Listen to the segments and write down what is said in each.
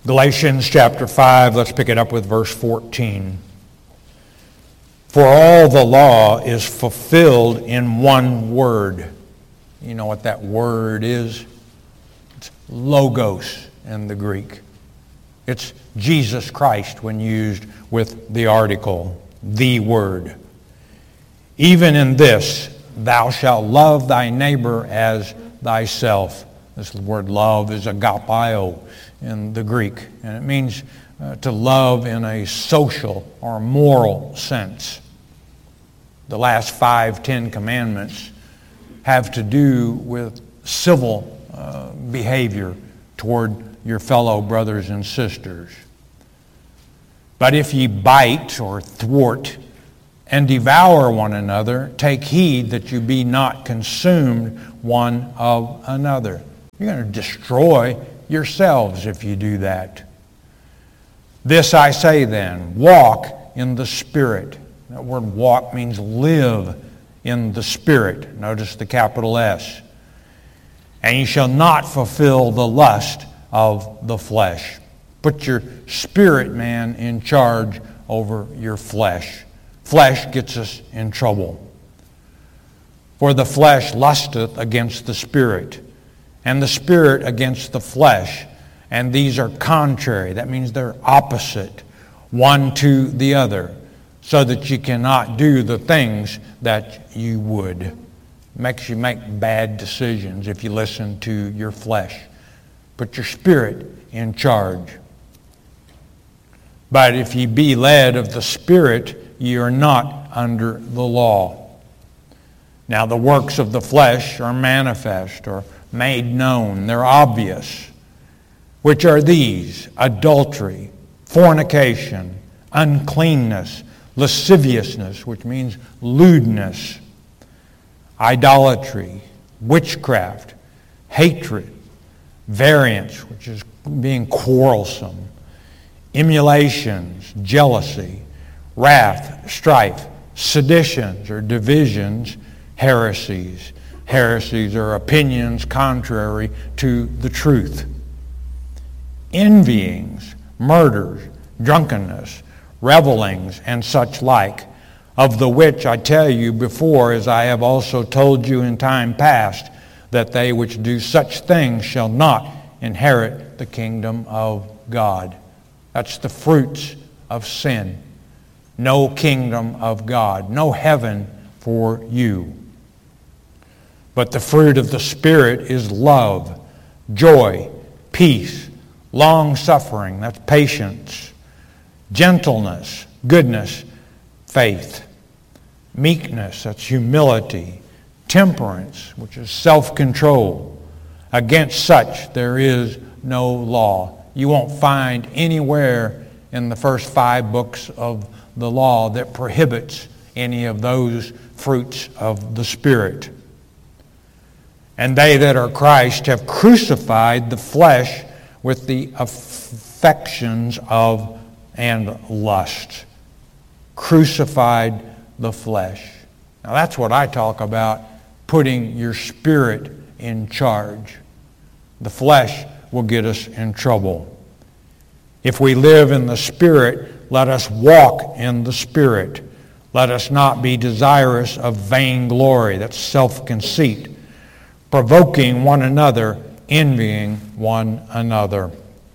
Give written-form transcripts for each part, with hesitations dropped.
Galatians chapter 5, let's pick it up with verse 14. For all the law is fulfilled in one word. You know what that word is? It's logos in the Greek. It's Jesus Christ when used with the article, the word. Even in this, thou shalt love thy neighbor as thyself. This word love is agapio in the Greek, and it means to love in a social or moral sense. The last 5 Ten Commandments have to do with civil behavior toward your fellow brothers and sisters. But if ye bite or thwart and devour one another, take heed that you be not consumed one of another. You're going to destroy yourselves if you do that. This I say then, walk in the Spirit. That word walk means live in the Spirit. Notice the capital S. And ye shall not fulfill the lust of the flesh. Put your spirit man in charge over your flesh. Flesh gets us in trouble. For the flesh lusteth against the Spirit, and the Spirit against the flesh. And these are contrary. That means they're opposite, one to the other, so that you cannot do the things that you would. Makes you make bad decisions if you listen to your flesh. Put your spirit in charge. But if ye be led of the Spirit, ye are not under the law. Now the works of the flesh are manifest, or made known. They're obvious. Which are these: adultery, fornication, uncleanness, lasciviousness, which means lewdness, idolatry, witchcraft, hatred, variance, which is being quarrelsome, emulations, jealousy, wrath, strife, seditions or divisions, heresies. Heresies are opinions contrary to the truth. Envyings, murders, drunkenness, revelings, and such like, of the which I tell you before, as I have also told you in time past, that they which do such things shall not inherit the kingdom of God. That's the fruits of sin. No kingdom of God, no heaven for you. But the fruit of the Spirit is love, joy, peace, long-suffering, that's patience, gentleness, goodness, faith, meekness, that's humility, temperance, which is self-control. Against such there is no law. You won't find anywhere in the first 5 books of the law that prohibits any of those fruits of the Spirit. And they that are Christ have crucified the flesh with the affections of and lust. Crucified the flesh. Now that's what I talk about, putting your spirit in charge. The flesh will get us in trouble. If we live in the Spirit, let us walk in the Spirit. Let us not be desirous of vainglory, that's self-conceit, provoking one another, envying one another.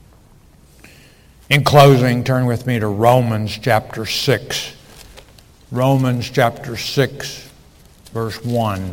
In closing, turn with me to Romans chapter 6. Romans chapter 6, verse 1.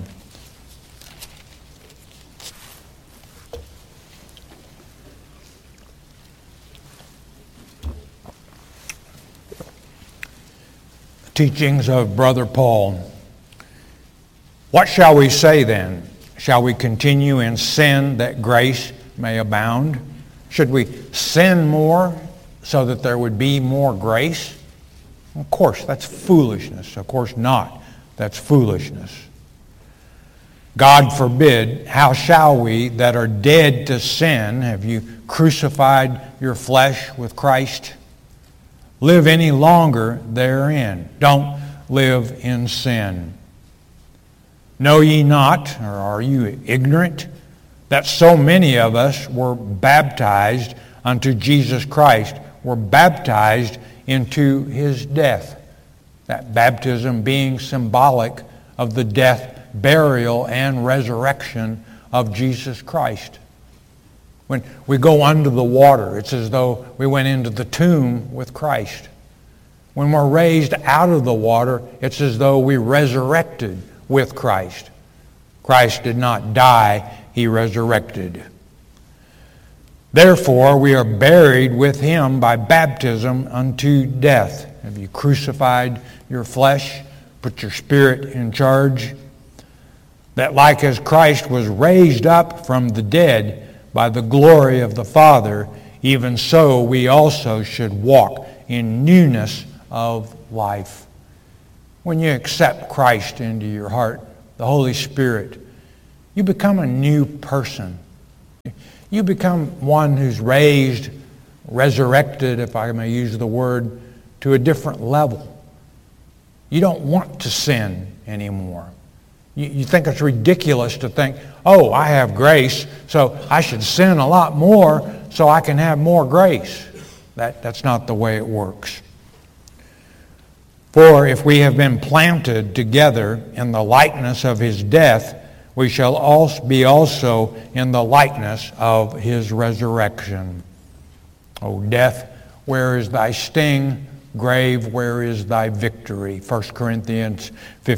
Teachings of Brother Paul. What shall we say then? Shall we continue in sin that grace may abound? Should we sin more so that there would be more grace? Of course, that's foolishness. Of course not. That's foolishness. God forbid. How shall we that are dead to sin, have you crucified your flesh with Christ, live any longer therein? Don't live in sin. Know ye not, or are you ignorant, that so many of us were baptized unto Jesus Christ were baptized into his death. That baptism being symbolic of the death, burial, and resurrection of Jesus Christ. When we go under the water, it's as though we went into the tomb with Christ. When we're raised out of the water, it's as though we resurrected with Christ. Christ did not die, he resurrected. Therefore, we are buried with him by baptism unto death. Have you crucified your flesh? Put your spirit in charge? That like as Christ was raised up from the dead by the glory of the Father, even so we also should walk in newness of life. When you accept Christ into your heart, the Holy Spirit, you become a new person. You become one who's raised, resurrected, if I may use the word, to a different level. You don't want to sin anymore. You think it's ridiculous to think, oh, I have grace, so I should sin a lot more so I can have more grace. That's not the way it works. For if we have been planted together in the likeness of his death, we shall also be also in the likeness of his resurrection. O death, where is thy sting? Grave, where is thy victory? 1 Corinthians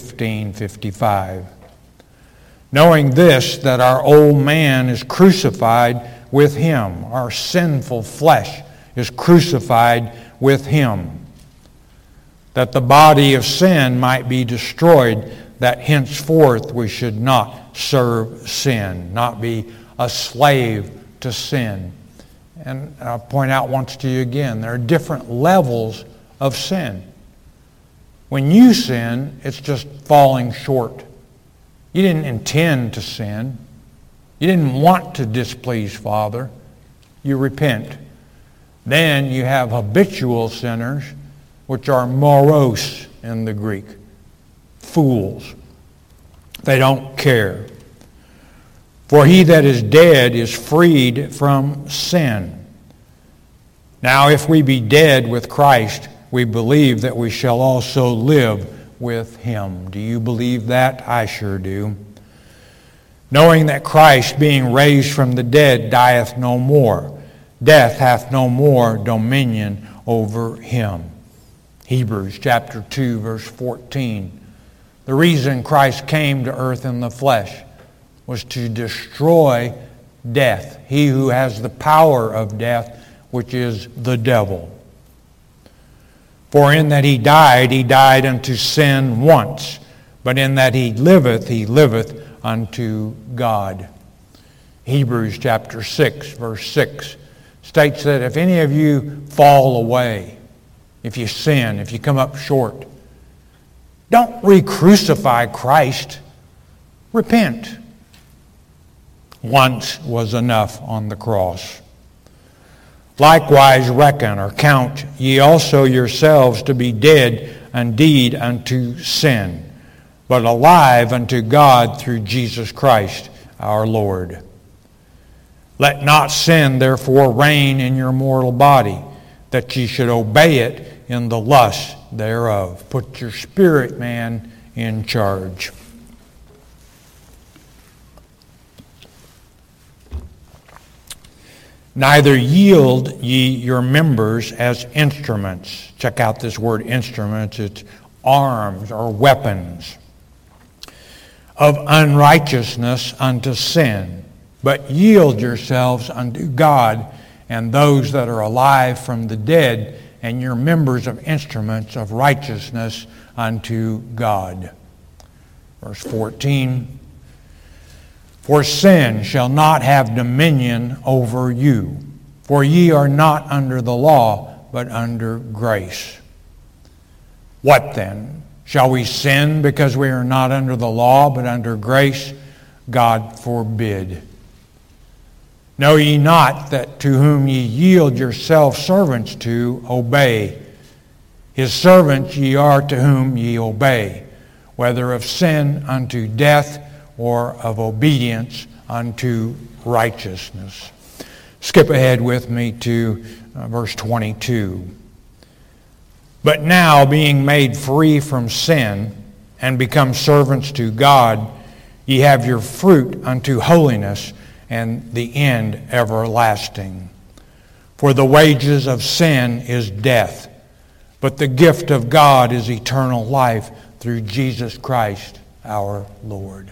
15:55. Knowing this, that our old man is crucified with him, our sinful flesh is crucified with him, that the body of sin might be destroyed, that henceforth we should not serve sin, not be a slave to sin. And I'll point out once to you again, there are different levels of sin. When you sin, it's just falling short. You didn't intend to sin. You didn't want to displease Father. You repent. Then you have habitual sinners, which are moros in the Greek. Fools. They don't care. For he that is dead is freed from sin. Now if we be dead with Christ, we believe that we shall also live with him. Do you believe that? I sure do. Knowing that Christ, being raised from the dead, dieth no more. Death hath no more dominion over him. Hebrews chapter 2, verse 14. The reason Christ came to earth in the flesh was to destroy death. He who has the power of death, which is the devil. For in that he died unto sin once, but in that he liveth unto God. Hebrews chapter 6, verse 6 states that if any of you fall away, if you sin, if you come up short, don't re-crucify Christ. Repent. Once was enough on the cross. Likewise reckon or count ye also yourselves to be dead indeed unto sin, but alive unto God through Jesus Christ our Lord. Let not sin therefore reign in your mortal body, that ye should obey it in the lust thereof. Put your spirit man in charge. Neither yield ye your members as instruments. Check out this word instruments. It's arms or weapons of unrighteousness unto sin, but yield yourselves unto God and those that are alive from the dead, and your members of instruments of righteousness unto God. Verse 14, for sin shall not have dominion over you, for ye are not under the law, but under grace. What then? Shall we sin because we are not under the law, but under grace? God forbid. Know ye not that to whom ye yield yourselves servants to, obey? His servants ye are to whom ye obey, whether of sin unto death or of obedience unto righteousness. Skip ahead with me to verse 22. But now, being made free from sin and become servants to God, ye have your fruit unto holiness, and the end everlasting. For the wages of sin is death, but the gift of God is eternal life through Jesus Christ our Lord.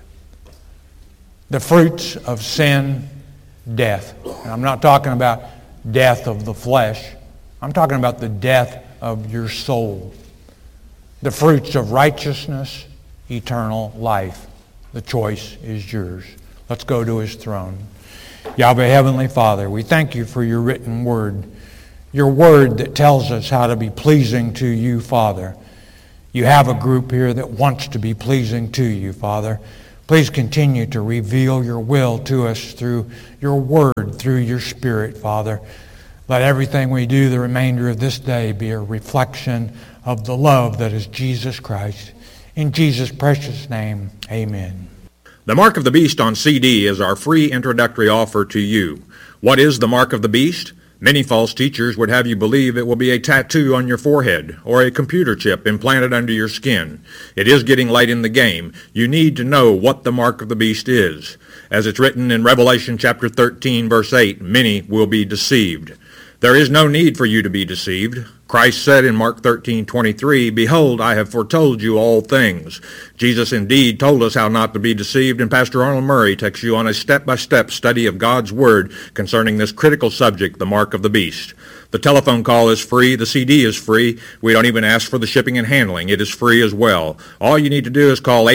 The fruits of sin, death. And I'm not talking about death of the flesh. I'm talking about the death of your soul. The fruits of righteousness, eternal life. The choice is yours. Let's go to his throne. Yahweh, Heavenly Father, we thank you for your written word. Your word that tells us how to be pleasing to you, Father. You have a group here that wants to be pleasing to you, Father. Please continue to reveal your will to us through your word, through your Spirit, Father. Let everything we do the remainder of this day be a reflection of the love that is Jesus Christ. In Jesus' precious name, amen. The Mark of the Beast on CD is our free introductory offer to you. What is the Mark of the Beast? Many false teachers would have you believe it will be a tattoo on your forehead or a computer chip implanted under your skin. It is getting late in the game. You need to know what the Mark of the Beast is. As it's written in Revelation chapter 13, verse 8, many will be deceived. There is no need for you to be deceived. Christ said in Mark 13:23, Behold, I have foretold you all things. Jesus indeed told us how not to be deceived, and Pastor Arnold Murray takes you on a step-by-step study of God's Word concerning this critical subject, the Mark of the Beast. The telephone call is free. The CD is free. We don't even ask for the shipping and handling. It is free as well. All you need to do is call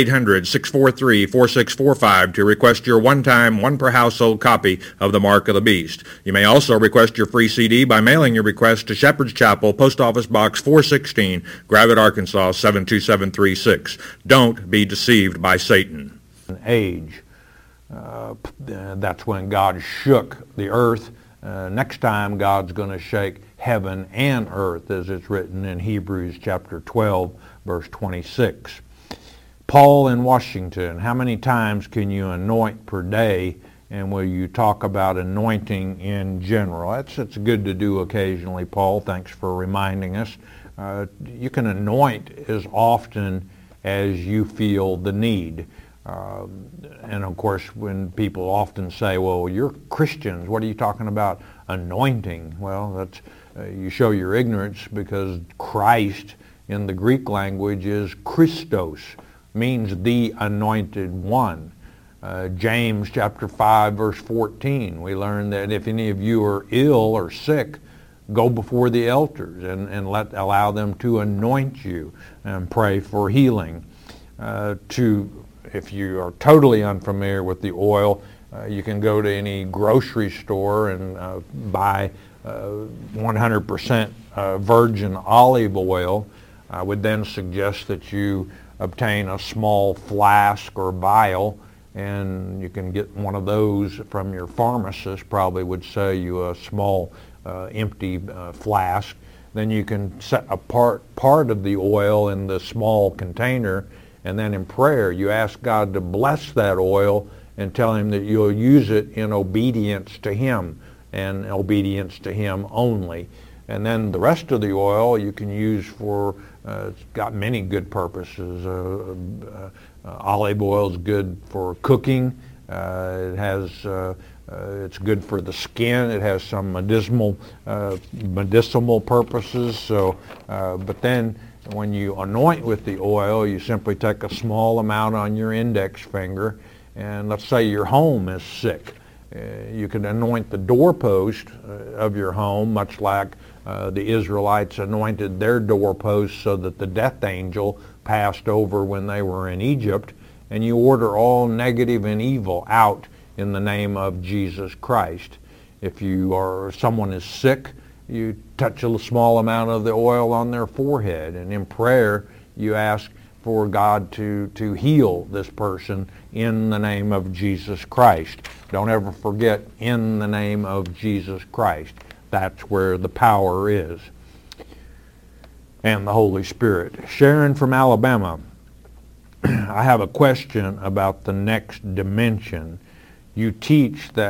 800-643-4645 to request your one-time, one-per-household copy of the Mark of the Beast. You may also request your free CD by mailing your request to Shepherd's Chapel, Post Office Box 416, Gravette, Arkansas 72736. Don't be deceived by Satan. Age. That's when God shook the earth. Next time God's going to shake heaven and earth, as it's written in Hebrews chapter 12, verse 26. Paul in Washington, how many times can you anoint per day? And will you talk about anointing in general? It's good to do occasionally, Paul. Thanks for reminding us. You can anoint as often as you feel the need. And of course, when people often say, well, you're Christians, what are you talking about anointing? Well, that's you show your ignorance, because Christ in the Greek language is Christos, means the anointed one. James chapter 5, verse 14, we learn that if any of you are ill or sick, go before the elders and allow them to anoint you and pray for healing. If you are totally unfamiliar with the oil, you can go to any grocery store and buy 100% virgin olive oil. I would then suggest that you obtain a small flask or vial, and you can get one of those from your pharmacist. Probably would sell you a small empty flask. Then you can set apart part of the oil in the small container, and then in prayer you ask God to bless that oil and tell him that you'll use it in obedience to him and obedience to him only. And then the rest of the oil you can use for, it's got many good purposes. Olive oil is good for cooking. It's good for the skin. It has some medicinal purposes. So, but then when you anoint with the oil, you simply take a small amount on your index finger, and let's say your home is sick. You can anoint the doorpost of your home, much like the Israelites anointed their doorposts so that the death angel passed over when they were in Egypt, and you order all negative and evil out in the name of Jesus Christ. If someone is sick, you touch a small amount of the oil on their forehead, and in prayer you ask for God to heal this person in the name of Jesus Christ. Don't ever forget, in the name of Jesus Christ. That's where the power is. And the Holy Spirit. Sharon from Alabama. I have a question about the next dimension. You teach that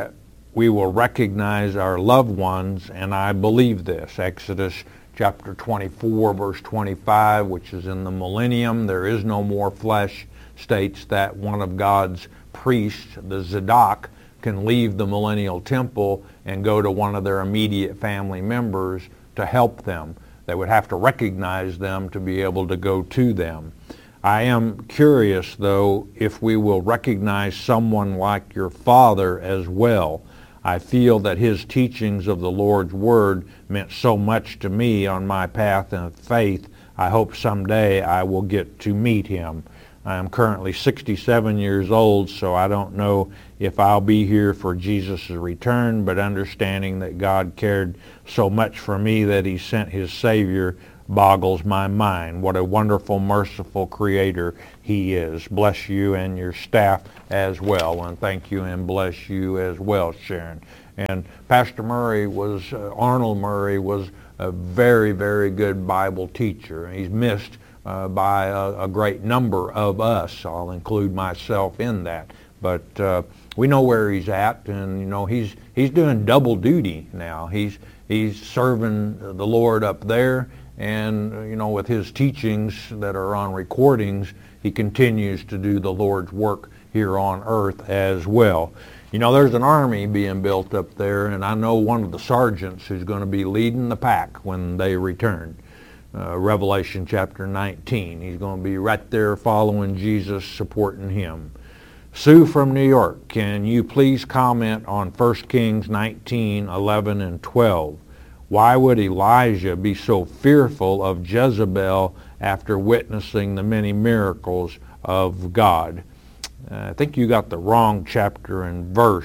we will recognize our loved ones, and I believe this. Exodus chapter 24, verse 25, which is in the millennium, there is no more flesh, states that one of God's priests, the Zadok, can leave the millennial temple and go to one of their immediate family members to help them. They would have to recognize them to be able to go to them. I am curious, though, if we will recognize someone like your father as well. I feel that his teachings of the Lord's Word meant so much to me on my path of faith. I hope someday I will get to meet him. I am currently 67 years old, so I don't know if I'll be here for Jesus' return, but understanding that God cared so much for me that he sent his Savior boggles my mind. What a wonderful, merciful Creator he is. Bless you and your staff as well, and thank you and bless you as well, Sharon. And Pastor Murray Arnold Murray was a very, very good Bible teacher. He's missed by a great number of us. I'll include myself in that. But we know where he's at, and he's doing double duty now. He's serving the Lord up there, and with his teachings that are on recordings, he continues to do the Lord's work here on earth as well. There's an army being built up there, and I know one of the sergeants who's going to be leading the pack when they return. Revelation chapter 19. He's going to be right there following Jesus, supporting him. Sue from New York, can you please comment on 1 Kings 19, 11, and 12? Why would Elijah be so fearful of Jezebel after witnessing the many miracles of God? I think you got the wrong chapter and verse,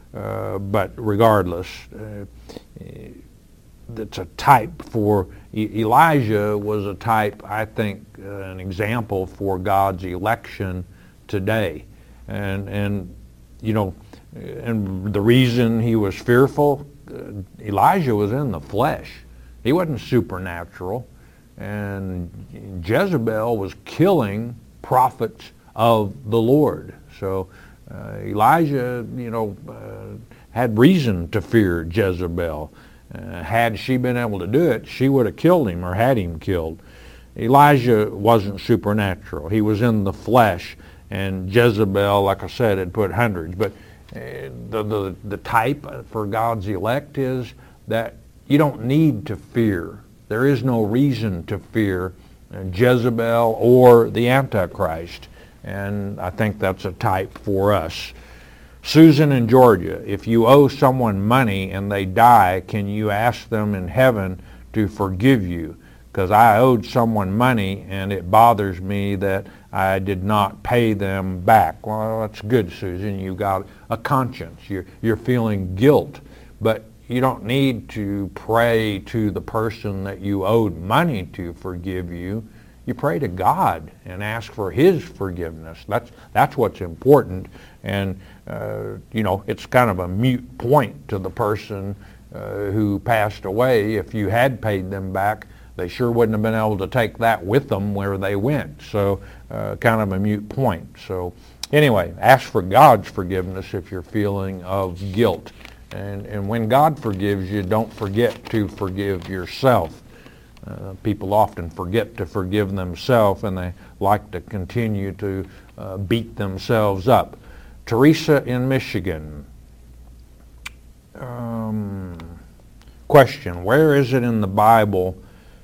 but regardless, it's a type for Elijah was a type, I think, an example for God's election today. And the reason he was fearful, Elijah was in the flesh. He wasn't supernatural. And Jezebel was killing prophets of the Lord. So Elijah, had reason to fear Jezebel. Had she been able to do it, she would have killed him or had him killed. Elijah wasn't supernatural. He was in the flesh. And Jezebel, like I said, had put hundreds. But the type for God's elect is that you don't need to fear. There is no reason to fear Jezebel or the Antichrist. And I think that's a type for us. Susan in Georgia, if you owe someone money and they die, can you ask them in heaven to forgive you? Because I owed someone money and it bothers me that I did not pay them back. Well, that's good, Susan. You got a conscience. You're feeling guilt. But you don't need to pray to the person that you owed money to forgive you. You pray to God and ask for his forgiveness. That's what's important. And, it's kind of a moot point to the person who passed away. If you had paid them back, they sure wouldn't have been able to take that with them where they went. So kind of a moot point. So anyway, ask for God's forgiveness if you're feeling of guilt. And when God forgives you, don't forget to forgive yourself. People often forget to forgive themselves, and they like to continue to beat themselves up. Teresa in Michigan. Question, where is it in the Bible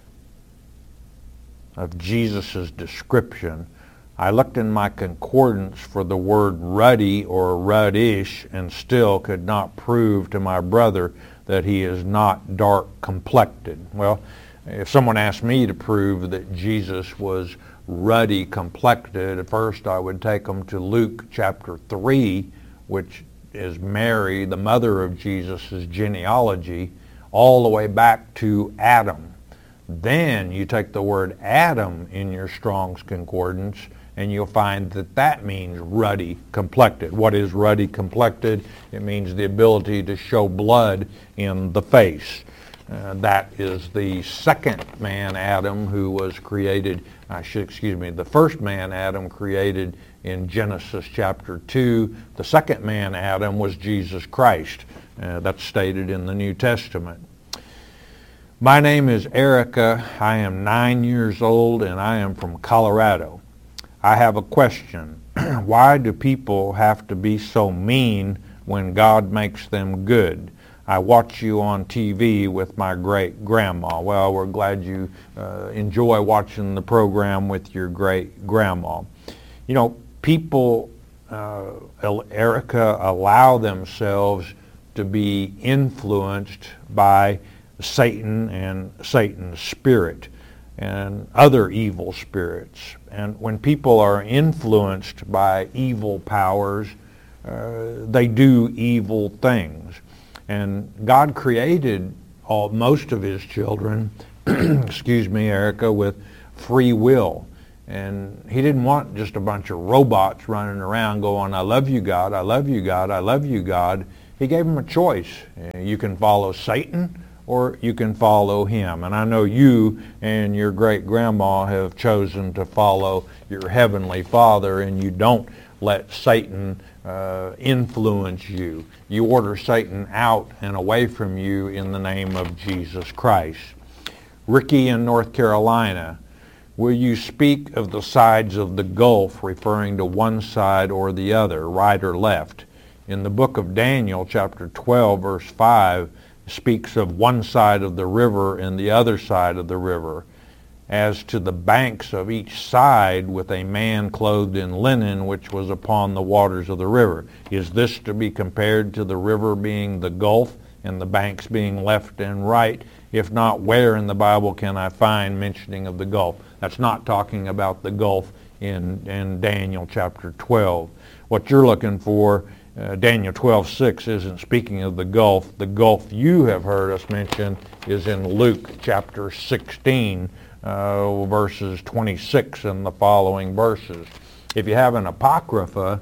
of Jesus' description? I looked in my concordance for the word ruddy or ruddish and still could not prove to my brother that he is not dark complected. Well, if someone asked me to prove that Jesus was ruddy complected, at first I would take them to Luke chapter 3, which is Mary, the mother of Jesus' genealogy, all the way back to Adam. Then you take the word Adam in your Strong's Concordance, and you'll find that means ruddy complected. What is ruddy complected? It means the ability to show blood in the face. That is the second man, Adam, who was created, the first man, Adam, created in Genesis chapter 2. The second man, Adam, was Jesus Christ. That's stated in the New Testament. My name is Erica. I am 9 years old and I am from Colorado. I have a question. Why do people have to be so mean when God makes them good? I watch you on TV with my great-grandma. Well, we're glad you enjoy watching the program with your great-grandma. You know, people, Erica, allow themselves to be influenced by Satan and Satan's spirit and other evil spirits. And when people are influenced by evil powers, they do evil things. And God created most of his children, Erica, with free will. And he didn't want just a bunch of robots running around going, I love you, God, I love you, God, I love you, God. He gave them a choice. You can follow Satan or you can follow him. And I know you and your great-grandma have chosen to follow your heavenly Father, and you don't let Satan influence you. You order Satan out and away from you in the name of Jesus Christ. Ricky in North Carolina, will you speak of the sides of the gulf, referring to one side or the other, right or left? In the book of Daniel, chapter 12, verse 5, speaks of one side of the river and the other side of the river. As to the banks of each side, with a man clothed in linen, which was upon the waters of the river. Is this to be compared to the river being the gulf and the banks being left and right? If not, where in the Bible can I find mentioning of the gulf? That's not talking about the gulf in Daniel chapter 12. What you're looking for, Daniel 12:6, isn't speaking of the gulf. The gulf you have heard us mention is in Luke chapter 16, verses 26 and the following verses. If you have an Apocrypha,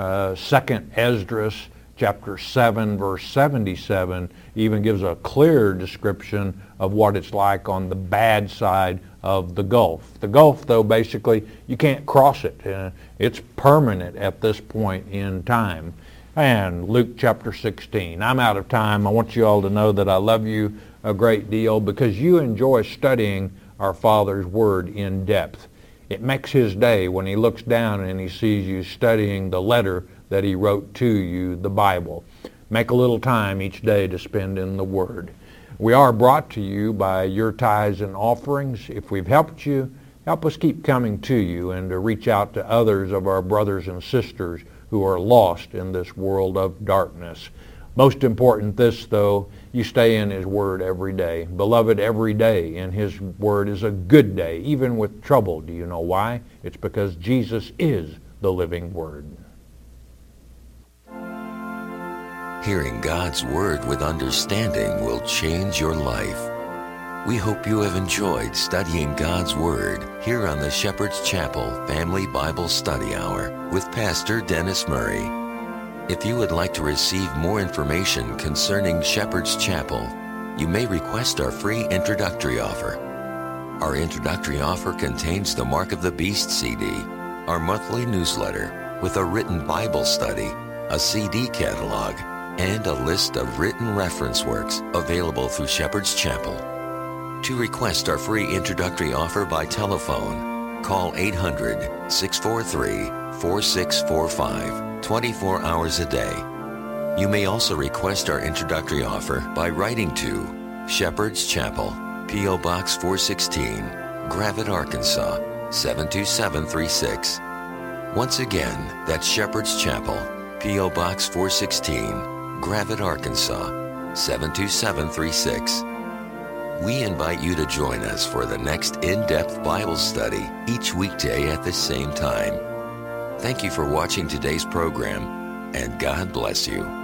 2nd Esdras chapter 7 verse 77 even gives a clear description of what it's like on the bad side of the Gulf. The Gulf, though, basically you can't cross it. It's permanent at this point in time. And Luke chapter 16. I'm out of time. I want you all to know that I love you a great deal because you enjoy studying our Father's Word in depth. It makes his day when he looks down and he sees you studying the letter that he wrote to you, the Bible. Make a little time each day to spend in the Word. We are brought to you by your tithes and offerings. If we've helped you, help us keep coming to you and to reach out to others of our brothers and sisters who are lost in this world of darkness. Most important this, though, you stay in his Word every day. Beloved, every day in his Word is a good day, even with trouble. Do you know why? It's because Jesus is the living Word. Hearing God's Word with understanding will change your life. We hope you have enjoyed studying God's Word here on the Shepherd's Chapel Family Bible Study Hour with Pastor Dennis Murray. If you would like to receive more information concerning Shepherd's Chapel, you may request our free introductory offer. Our introductory offer contains the Mark of the Beast CD, our monthly newsletter with a written Bible study, a CD catalog, and a list of written reference works available through Shepherd's Chapel. To request our free introductory offer by telephone, call 800-643-4645. 24 hours a day. You may also request our introductory offer by writing to Shepherd's Chapel, P.O. Box 416, Gravette, Arkansas, 72736. Once again, that's Shepherd's Chapel, P.O. Box 416, Gravette, Arkansas, 72736. We invite you to join us for the next in-depth Bible study each weekday at the same time. Thank you for watching today's program, and God bless you.